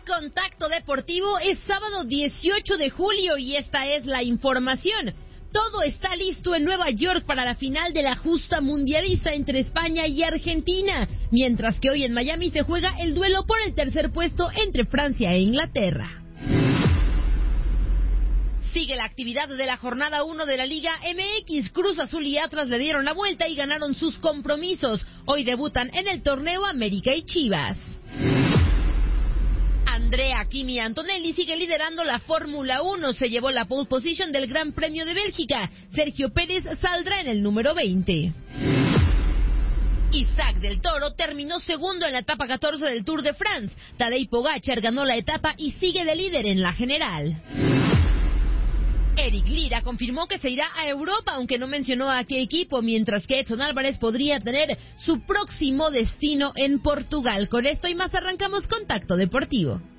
Contacto Deportivo es sábado 18 de julio y esta es la información. Todo está listo en Nueva York para la final de la justa mundialista entre España y Argentina, mientras que hoy en Miami se juega el duelo por el tercer puesto entre Francia e Inglaterra. Sigue la actividad de la jornada 1 de la Liga MX. Cruz Azul y Atlas le dieron la vuelta y ganaron sus compromisos. Hoy debutan en el torneo América y Chivas. Andrea Kimi Antonelli sigue liderando la Fórmula 1. Se llevó la pole position del Gran Premio de Bélgica. Sergio Pérez saldrá en el número 20. Isaac del Toro terminó segundo en la etapa 14 del Tour de France. Tadej Pogačar ganó la etapa y sigue de líder en la general. Eric Lira confirmó que se irá a Europa, aunque no mencionó a qué equipo, mientras que Edson Álvarez podría tener su próximo destino en Portugal. Con esto y más arrancamos Contacto Deportivo.